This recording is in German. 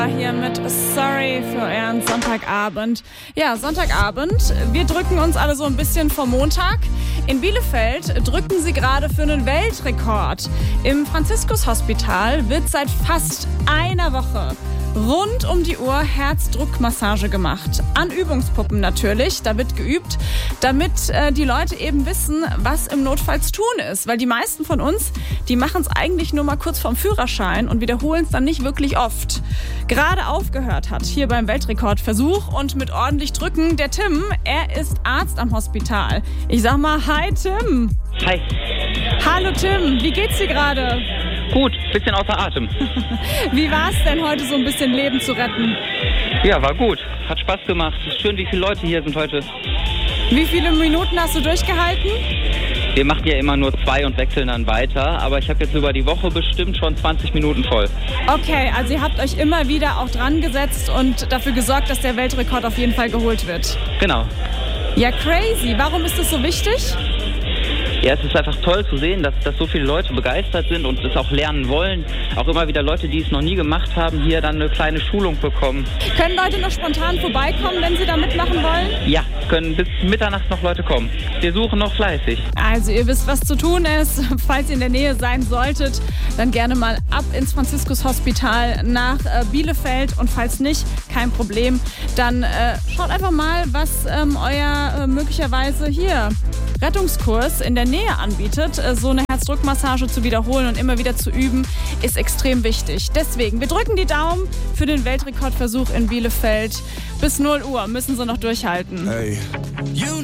Hier mit Sorry für euren Sonntagabend. Ja, Sonntagabend. Wir drücken uns alle so ein bisschen vor Montag. In Bielefeld drücken sie gerade für einen Weltrekord. Im Franziskus-Hospital wird seit fast einer Woche rund um die Uhr Herzdruckmassage gemacht. An Übungspuppen natürlich, da wird geübt, damit die Leute eben wissen, was im Notfall zu tun ist. Weil die meisten von uns, die machen es eigentlich nur mal kurz vorm Führerschein und wiederholen es dann nicht wirklich oft. Gerade aufgehört hat hier beim Weltrekordversuch und mit ordentlich Drücken der Tim. Er ist Arzt am Hospital. Ich sag mal, hi Tim. Hi. Hallo Tim, wie geht's dir gerade? Gut, bisschen außer Atem. Wie war es denn heute, so ein bisschen Leben zu retten? Ja, war gut. Hat Spaß gemacht. Ist schön, wie viele Leute hier sind heute. Wie viele Minuten hast du durchgehalten? Wir machen ja immer nur 2 und wechseln dann weiter. Aber ich habe jetzt über die Woche bestimmt schon 20 Minuten voll. Okay, also ihr habt euch immer wieder auch dran gesetzt und dafür gesorgt, dass der Weltrekord auf jeden Fall geholt wird. Genau. Ja, crazy. Warum ist das so wichtig? Ja, es ist einfach toll zu sehen, dass so viele Leute begeistert sind und es auch lernen wollen. Auch immer wieder Leute, die es noch nie gemacht haben, hier dann eine kleine Schulung bekommen. Können Leute noch spontan vorbeikommen, wenn sie da mitmachen wollen? Ja, können bis Mitternacht noch Leute kommen. Wir suchen noch fleißig. Also ihr wisst, was zu tun ist. Falls ihr in der Nähe sein solltet, dann gerne mal ab ins Franziskus-Hospital nach Bielefeld. Und falls nicht, kein Problem, dann schaut einfach mal, was euer möglicherweise hier Rettungskurs in der Nähe anbietet. So eine Herzdruckmassage zu wiederholen und immer wieder zu üben, ist extrem wichtig. Deswegen, wir drücken die Daumen für den Weltrekordversuch in Bielefeld. Bis 0 Uhr müssen sie noch durchhalten. Hey.